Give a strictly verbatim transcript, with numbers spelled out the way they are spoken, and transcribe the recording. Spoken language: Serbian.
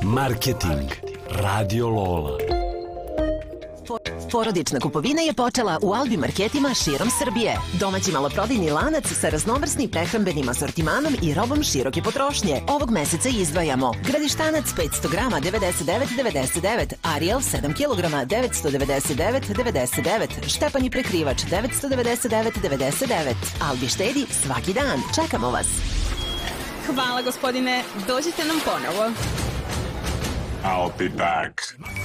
Marketing Radio Lola. Porodična kupovina je počela u Albi marketima širom Srbije. Domaći maloprodajni lanac sa raznovrsnim prehrambenim asortimanom i robom široke potrošnje. Ovog meseca izdvajamo Gradištanac petsto grama devedeset devet devedeset devet, Ariel sedam kilograma devetsto devedeset devet devedeset devet, Štepanji prekrivač devetsto devedeset devet devedeset devet. Albi štedi svaki dan. Čekamo vas. Hvala gospodine, dođite nam ponovo. I'll be back.